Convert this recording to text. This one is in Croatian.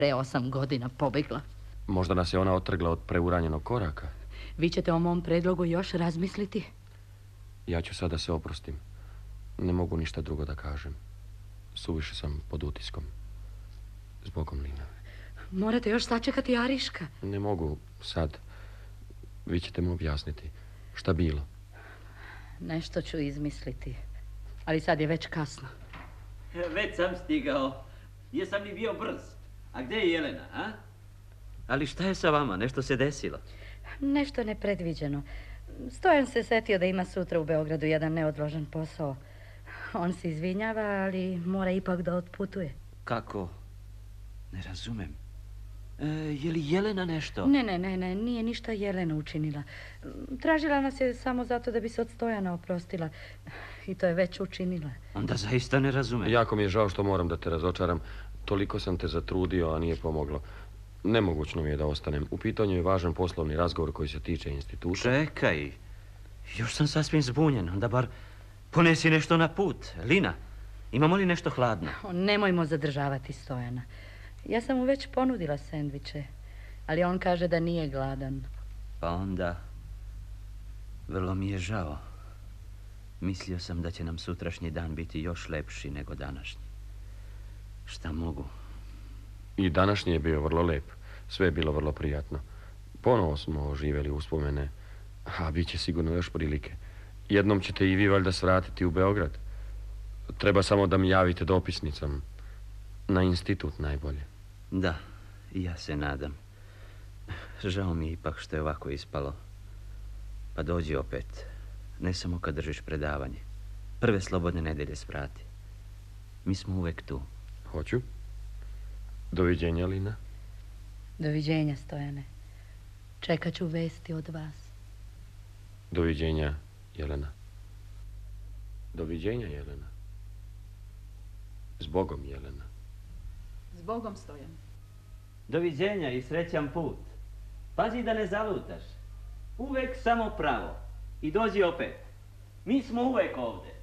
Pre 8 godina pobegla. Možda nas je ona otrgla od preuranjenog koraka. Vi ćete o mom predlogu još razmisliti? Ja ću sada se oprostim. Ne mogu ništa drugo da kažem. Suviše sam pod utiskom. Zbogom, Lina. Morate još sačekati Ariška. Ne mogu sad. Vi ćete mu objasniti. Šta bilo? Nešto ću izmisliti. Ali sad je već kasno. Već sam stigao. Jesam li bio brz? A gdje je Jelena, a? Ali šta je sa vama? Nešto se desilo? Nešto nepredviđeno. Stojan se setio da ima sutra u Beogradu jedan neodložen posao. On se izvinjava, ali mora ipak da otputuje. Kako? Ne razumem. Je li Jelena nešto? Ne, nije ništa Jelena učinila. Tražila nas je samo zato da bi se od Stojana oprostila. I to je već učinila. Onda zaista ne razumem. Jako mi je žao što moram da te razočaram. Toliko sam te zatrudio, a nije pomoglo. Nemogućno mi je da ostanem. U pitanju je važan poslovni razgovor koji se tiče instituta. Čekaj. Još sam sasvim zbunjen. Onda bar ponesi nešto na put. Lina, imamo li nešto hladno? Nemojmo zadržavati Stojana. Ja sam mu već ponudila sendviče, ali on kaže da nije gladan. Pa onda, vrlo mi je žao. Mislio sam da će nam sutrašnji dan biti još lepši nego današnji. Šta mogu? I današnji je bio vrlo lep. Sve je bilo vrlo prijatno. Ponovo smo oživjeli uspomene, a bit će sigurno još prilike. Jednom ćete i vi valjda svratiti u Beograd. Treba samo da mi javite dopisnicom. Na institut najbolje. Da, ja se nadam. Žao mi je ipak što je ovako ispalo. Pa dođi opet. Ne samo kad držiš predavanje. Prve slobodne nedelje svrati. Mi smo uvek tu. Hoću. Doviđenja, Lina. Doviđenja, Stojane. Čekat ću vesti od vas. Doviđenja, Jelena. Doviđenja, Jelena. Zbogom, Jelena. Zbogom, Stojan. Doviđenja i srećan put. Pazi da ne zalutaš. Uvek samo pravo. I dođi opet. Mi smo uvek ovde.